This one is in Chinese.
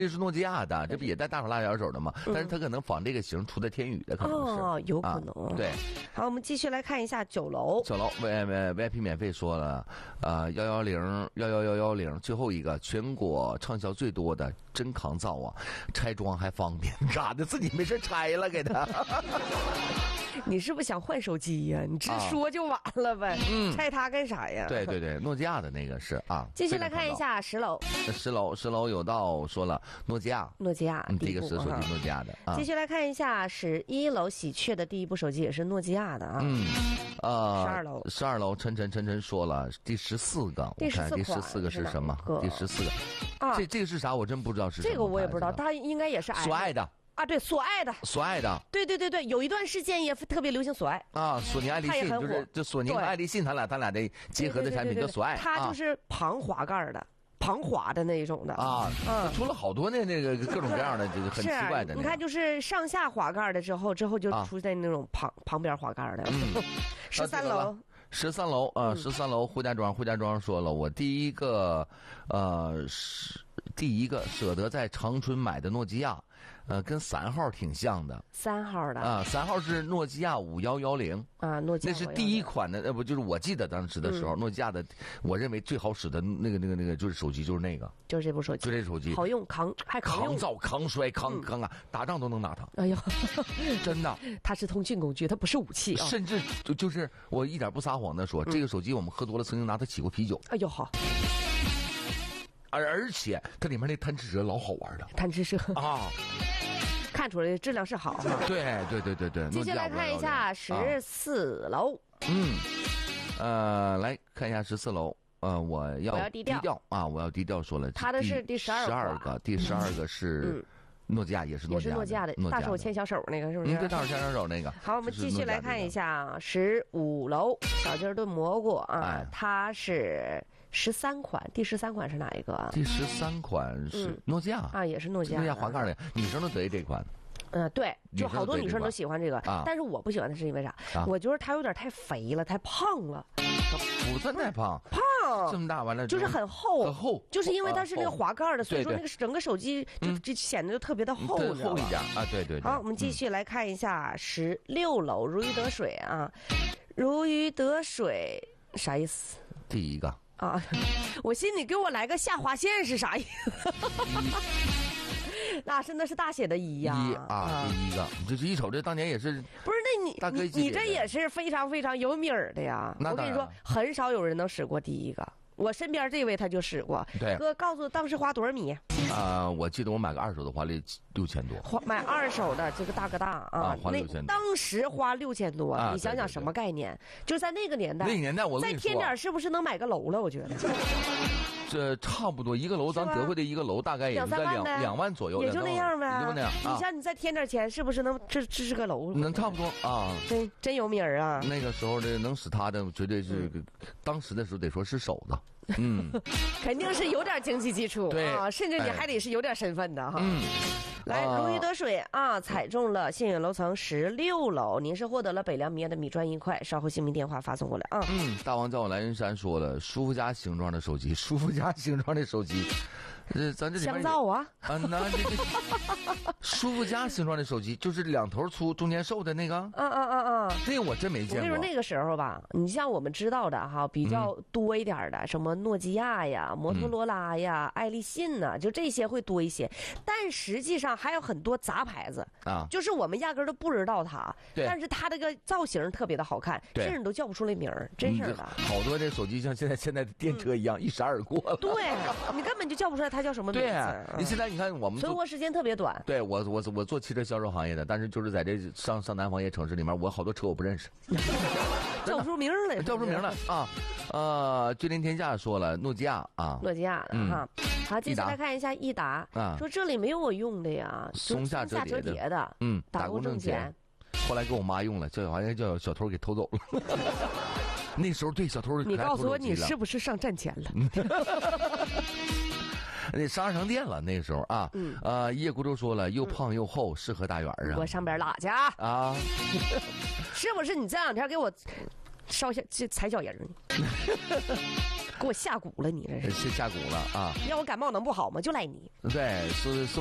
这是诺基亚的，这不也带大手拉小手的吗？但是它可能仿这个型出的天宇的，可能是哦，有可能。 对， 好，我们继续来看一下9楼。 9楼 VIP 免费说了，110最后一个全国畅销最多的真抗造啊，拆装还方便，嘎的自己没事拆了给他。 你是不是想换手机呀？你直说就完了呗。拆它干啥呀？ 对，诺基亚的那个是啊。 继续来看一下10楼。 10楼有道说了诺基亚，第一个是手机诺基亚的啊。 继续来看一下11楼喜鹊的第一部手机也是诺基亚的啊。12楼陈说了第14个，我看第14个是什么？第14个啊，这个是啥？我真不知道是什么。 这个我也不知道，它应该也是所爱的。 啊，对，所爱的，对，有一段时间也特别流行所爱啊，索尼爱立信就索尼和爱立信他俩的结合的产品叫所爱， 它就是旁滑盖的。旁滑的那一种的啊， 出了好多那个各种各样的这个很奇怪的。 你看，就是上下滑盖的之后就出现那种旁边滑盖的。13楼，13楼，胡家庄说了，我第一个舍得在长春买的诺基亚，跟3号挺像的。 3号的啊，3号是诺基亚5110 啊，诺基亚那是第一款的，不就是我记得当时的时候，诺基亚的，我认为最好使的那个就是手机，就是那个， 就是这部手机， 就这手机， 好用，还抗造、抗摔、抗啊，打仗都能拿它。 哎呀， 真的， 它是通讯工具，它不是武器啊。 甚至就是我一点不撒谎的说，这个手机我们喝多了，曾经拿它起过啤酒。 哎呦好。 而且它里面那贪吃蛇老好玩的， 贪吃蛇啊，看出来质量是好哈。 对。 继续来看一下14楼。 来看一下14楼。我要低调啊！我要低调说了， 它的是第12 个，第12个是诺基亚，也是诺基亚的， 大手牵小手那个是不是？ 对，大手牵小手那个。 好，我们继续来看一下15楼小鸡儿炖蘑菇啊，它是13款，第13款是哪一个啊？ 第13款是诺基亚啊，也是诺基亚滑盖的，女生都得意这款。 对，就好多女生都喜欢这个，但是我不喜欢它是因为啥？我觉得它有点太肥了，太胖了。 它不算太胖，这么大完了就是很厚，就是因为它是那个滑盖的，所以说那个整个手机就显得就特别的厚一点啊。对。 好，我们继续来看一下16楼如鱼得水啊，如鱼得水啥意思？ 第一个啊，我心里给我来个下划线是啥意思？那是大写的一呀！ 第一个，这一瞅这当年也是不是？那你这也是非常非常有名的呀！我跟你说，很少有人能使过第一个。我身边这位他就使过。 对， 哥，告诉当时花多少米？ 我记得我买个2手的花6000多。 买2手的这个大哥大啊， 花6000多。 当时花6000多，你想想什么概念？就在那个年代，再添点是不是能买个楼了？我觉得。 这差不多一个楼，咱德惠的一个楼大概也是在2万左右， 也就那样呗， 也就那样。 你像你再添点钱，是不是能这是个楼？ 能差不多啊， 真有名啊！ 那个时候的能使他的，绝对是当时的时候得说是手的， 肯定是有点经济基础啊，甚至你还得是有点身份的哈。来，如鱼得水啊！踩中了幸运楼层16楼，您是获得了北凉米业的米砖1块，稍后姓名电话发送过来啊。 大王叫我来人山说了，舒肤佳形状的手机，咱这里面香皂啊， 那这个舒肤佳形状的手机就是2头粗中间瘦的那个，这个我真没见过。 我跟你说那个时候吧，你像我们知道的哈，比较多一点的，什么诺基亚呀、摩托罗拉呀、爱立信呐，就这些会多一些。但实际上还有很多杂牌子啊，就是我们压根都不知道它，但是它这个造型特别的好看，甚至你都叫不出来名儿，真是的。 好多这手机像现在的电车一样，一闪而过了。 对，你根本就叫不出来它叫什么名字。 对，你现在你看我们存活时间特别短。 对，我做汽车销售行业的，但是就是在这上南方一些城市里面，我好多车我不认识， 叫不出名了， 叫不出名了啊！君临天下说了，诺基亚的哈。好，接下来看一下益达说这里没有我用的呀， 松下折叠的， 打工挣钱。 后来给我妈用了，好像叫小偷给偷走了。那时候对小偷， 你告诉我你是不是上站前了？ 那上二商店了，那个时候啊，叶孤舟说了，又胖又厚，适合大圆啊。 我上边拉去啊！是不是你这2天给我烧下这踩脚印呢？ 给我下蛊了，你这是下蛊了啊！ 要我感冒能不好吗？就赖你。 对，是